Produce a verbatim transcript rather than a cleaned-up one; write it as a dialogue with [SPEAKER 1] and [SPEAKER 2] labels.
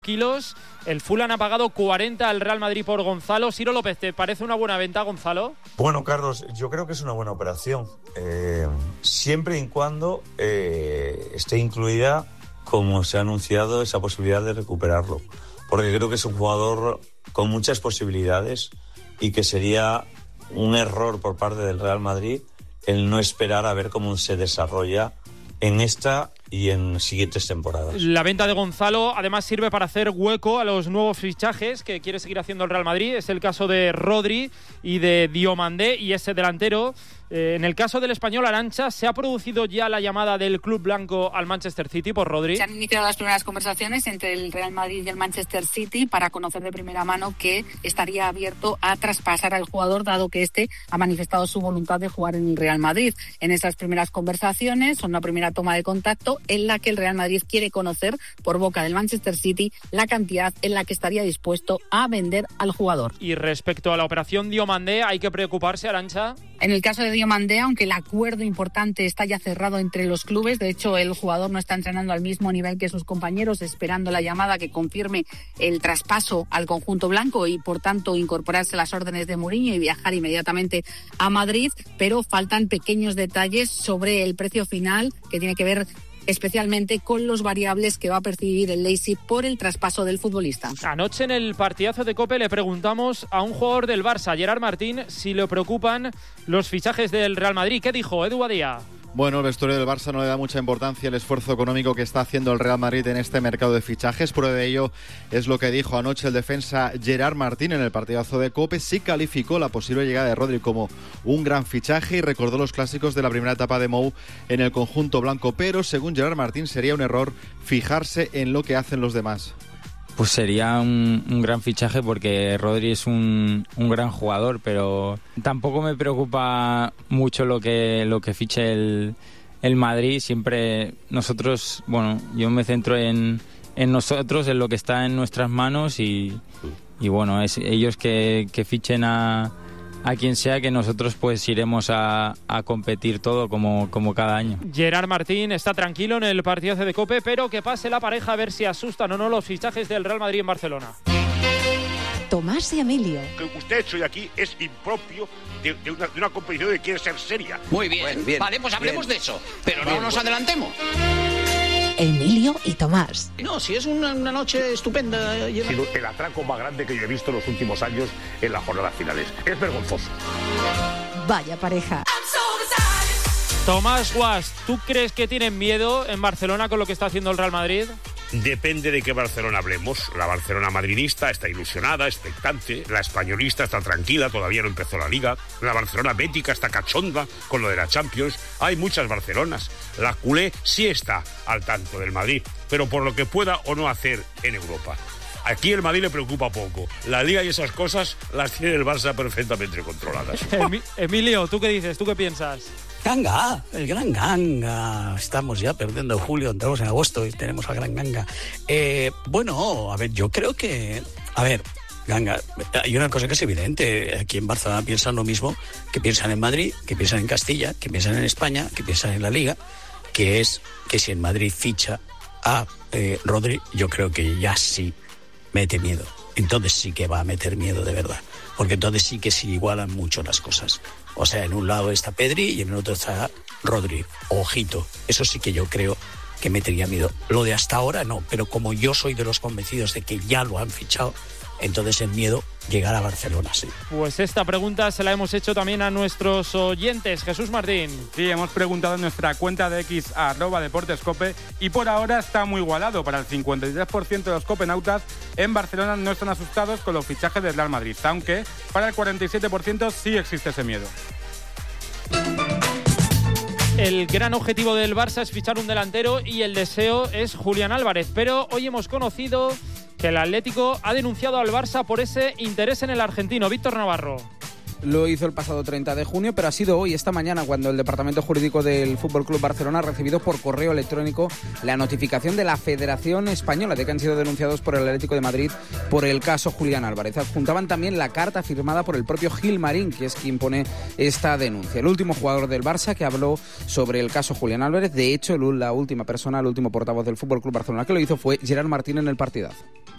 [SPEAKER 1] kilos. El Fulham ha pagado cuarenta al Real Madrid por Gonzalo. Ciro López, ¿te parece una buena venta, Gonzalo?
[SPEAKER 2] Bueno, Carlos, yo creo que es una buena operación. Eh, siempre y cuando eh, esté incluida, como se ha anunciado, esa posibilidad de recuperarlo. Porque creo que es un jugador con muchas posibilidades y que sería un error por parte del Real Madrid el no esperar a ver cómo se desarrolla en esta y en siguientes temporadas.
[SPEAKER 1] La venta de Gonzalo además sirve para hacer hueco a los nuevos fichajes que quiere seguir haciendo el Real Madrid. Es el caso de Rodri y de Diomandé y ese delantero. Eh, en el caso del español Arantxa, ¿se ha producido ya la llamada del club blanco al Manchester City por Rodri?
[SPEAKER 3] Se han iniciado las primeras conversaciones entre el Real Madrid y el Manchester City para conocer de primera mano que estaría abierto a traspasar al jugador, dado que este ha manifestado su voluntad de jugar en el Real Madrid. En esas primeras conversaciones, son una primera toma de contacto en la que el Real Madrid quiere conocer por boca del Manchester City la cantidad en la que estaría dispuesto a vender al jugador.
[SPEAKER 1] Y respecto a la operación Diomandé, ¿hay que preocuparse, Arantxa?
[SPEAKER 3] En el caso de Diomandé, aunque el acuerdo importante está ya cerrado entre los clubes, de hecho el jugador no está entrenando al mismo nivel que sus compañeros, esperando la llamada que confirme el traspaso al conjunto blanco y por tanto incorporarse a las órdenes de Mourinho y viajar inmediatamente a Madrid, pero faltan pequeños detalles sobre el precio final que tiene que ver especialmente con los variables que va a percibir el Leipzig por el traspaso del futbolista.
[SPEAKER 1] Anoche en el partidazo de COPE le preguntamos a un jugador del Barça, Gerard Martín, si le preocupan los fichajes del Real Madrid. ¿Qué dijo Edu Badía?
[SPEAKER 4] Bueno, el vestuario del Barça no le da mucha importancia al esfuerzo económico que está haciendo el Real Madrid en este mercado de fichajes. Prueba de ello es lo que dijo anoche el defensa Gerard Martín en el partidazo de COPE. Sí calificó la posible llegada de Rodri como un gran fichaje y recordó los clásicos de la primera etapa de Mou en el conjunto blanco. Pero, según Gerard Martín, sería un error fijarse en lo que hacen los demás.
[SPEAKER 5] Pues sería un, un gran fichaje porque Rodri es un, un gran jugador, pero tampoco me preocupa mucho lo que, lo que fiche el, el Madrid. Siempre nosotros, bueno, yo me centro en, en nosotros, en lo que está en nuestras manos y, y bueno, es ellos que, que fichen a... a quien sea, que nosotros pues iremos a, a competir todo como, como cada año.
[SPEAKER 1] Gerard Martín está tranquilo en el partidazo de COPE, pero que pase la pareja a ver si asustan o no los fichajes del Real Madrid en Barcelona.
[SPEAKER 6] Tomás y Emilio.
[SPEAKER 7] Lo que usted ha hecho hoy aquí es impropio de, de, una, de una competición que quiere ser seria.
[SPEAKER 8] Muy bien, bueno, bien vale, pues hablemos bien de eso, pero bien, no nos bueno. adelantemos.
[SPEAKER 6] Emilio y Tomás.
[SPEAKER 8] No, si es una, una noche estupenda.
[SPEAKER 7] Sí, el atraco más grande que yo he visto en los últimos años en las jornadas finales. Es vergonzoso.
[SPEAKER 6] Vaya pareja.
[SPEAKER 1] Tomás Guas, ¿tú crees que tienen miedo en Barcelona con lo que está haciendo el Real Madrid?
[SPEAKER 7] Depende de qué Barcelona hablemos. La Barcelona madridista está ilusionada, expectante. La españolista está tranquila, todavía no empezó la Liga. La Barcelona bética está cachonda con lo de la Champions. Hay muchas Barcelonas. La culé sí está al tanto del Madrid, pero por lo que pueda o no hacer en Europa. Aquí el Madrid le preocupa poco. La Liga y esas cosas las tiene el Barça perfectamente controladas.
[SPEAKER 1] Emilio, ¿tú qué dices? ¿Tú qué piensas?
[SPEAKER 9] Ganga, el gran Ganga. Estamos ya perdiendo en julio, entramos en agosto y tenemos al gran Ganga. Eh, bueno, a ver, yo creo que... A ver, Ganga, hay una cosa que es evidente. Aquí en Barcelona piensan lo mismo que piensan en Madrid, que piensan en Castilla, que piensan en España, que piensan en la Liga, que es que si en Madrid ficha a eh, Rodri, yo creo que ya sí mete miedo. Entonces sí que va a meter miedo de verdad. Porque entonces sí que se igualan mucho las cosas. O sea, en un lado está Pedri y en el otro está Rodri. Ojito, eso sí que yo creo que metería miedo. Lo de hasta ahora no, pero como yo soy de los convencidos de que ya lo han fichado, entonces el miedo llegar a Barcelona, sí.
[SPEAKER 1] Pues esta pregunta se la hemos hecho también a nuestros oyentes. Jesús Martín.
[SPEAKER 10] Sí, hemos preguntado en nuestra cuenta de X, arroba deportescope, y por ahora está muy igualado. Para el cincuenta y tres por ciento de los copenautas en Barcelona no están asustados con los fichajes del Real Madrid, aunque para el cuarenta y siete por ciento sí existe ese miedo.
[SPEAKER 1] El gran objetivo del Barça es fichar un delantero y el deseo es Julián Álvarez, pero hoy hemos conocido que el Atlético ha denunciado al Barça por ese interés en el argentino. Víctor Navarro.
[SPEAKER 11] Lo hizo el pasado treinta de junio, pero ha sido hoy, esta mañana, cuando el Departamento Jurídico del F C Barcelona ha recibido por correo electrónico la notificación de la Federación Española de que han sido denunciados por el Atlético de Madrid por el caso Julián Álvarez. Adjuntaban también la carta firmada por el propio Gil Marín, que es quien pone esta denuncia. El último jugador del Barça que habló sobre el caso Julián Álvarez, de hecho, la última persona, el último portavoz del F C Barcelona que lo hizo fue Gerard Martín en el partidazo.